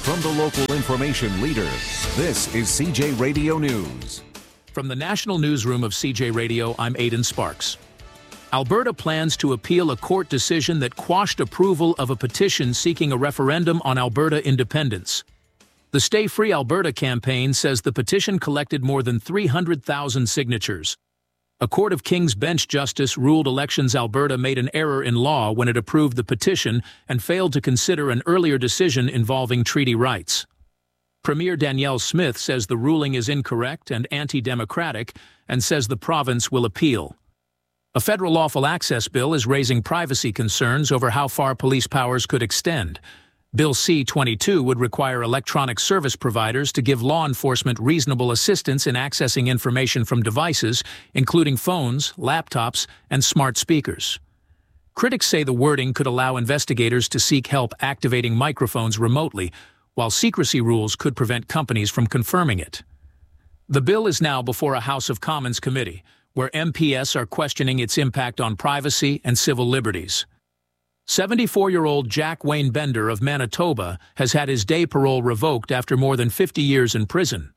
From the local information leader, this is CJ Radio News. From the National Newsroom of CJ Radio, I'm Aidan Sparks. Alberta plans to appeal a court decision that quashed approval of a petition seeking a referendum on Alberta independence. The Stay Free Alberta campaign says the petition collected more than 300,000 signatures. A Court of King's Bench justice ruled Elections Alberta made an error in law when it approved the petition and failed to consider an earlier decision involving treaty rights. Premier Danielle Smith says the ruling is incorrect and anti-democratic and says the province will appeal. A federal lawful access bill is raising privacy concerns over how far police powers could extend. Bill C-22 would require electronic service providers to give law enforcement reasonable assistance in accessing information from devices, including phones, laptops, and smart speakers. Critics say the wording could allow investigators to seek help activating microphones remotely, while secrecy rules could prevent companies from confirming it. The bill is now before a House of Commons committee, where MPs are questioning its impact on privacy and civil liberties. 74-year-old Jack Wayne Bender of Manitoba has had his day parole revoked after more than 50 years in prison.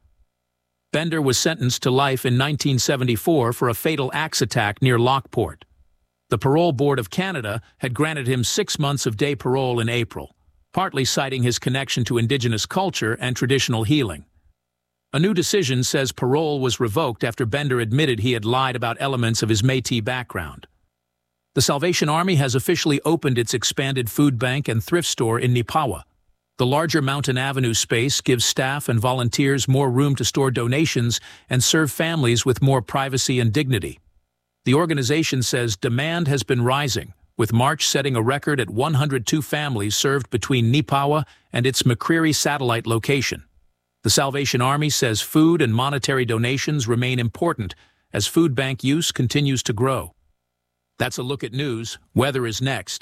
Bender was sentenced to life in 1974 for a fatal axe attack near Lockport. The Parole Board of Canada had granted him 6 months of day parole in April, partly citing his connection to Indigenous culture and traditional healing. A new decision says parole was revoked after Bender admitted he had lied about elements of his Métis background. The Salvation Army has officially opened its expanded food bank and thrift store in Nipawa. The larger Mountain Avenue space gives staff and volunteers more room to store donations and serve families with more privacy and dignity. The organization says demand has been rising, with March setting a record at 102 families served between Nipawa and its McCreary satellite location. The Salvation Army says food and monetary donations remain important as food bank use continues to grow. That's a look at news. Weather is next.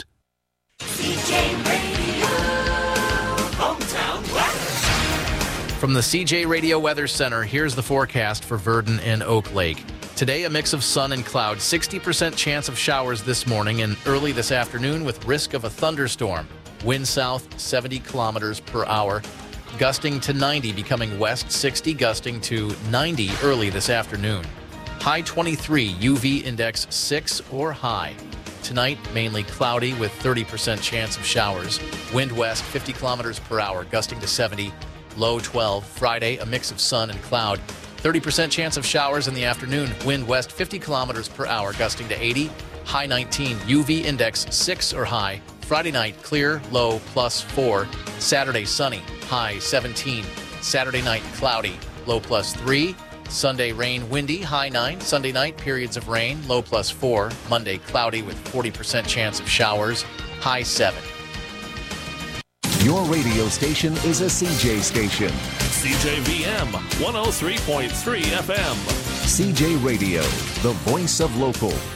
CJ Radio, hometown weather. From the CJ Radio Weather Center, here's the forecast for Virden and Oak Lake. Today, a mix of sun and cloud, 60% chance of showers this morning and early this afternoon with risk of a thunderstorm. Wind south, 70 kilometers per hour, gusting to 90, becoming west 60, gusting to 90 early this afternoon. High 23, UV index 6 or high. Tonight, mainly cloudy with 30% chance of showers. Wind west 50 kilometers per hour, gusting to 70, low 12. Friday, a mix of sun and cloud. 30% chance of showers in the afternoon. Wind west 50 kilometers per hour, gusting to 80, high 19. UV index 6 or high. Friday night, clear, low +4. Saturday, sunny, high 17. Saturday night, cloudy, low +3. Sunday, rain, windy, high 9. Sunday night, periods of rain, low +4. Monday, cloudy with 40% chance of showers, high 7. Your radio station is a CJ station. CJVM 103.3 FM. CJ Radio, the voice of local.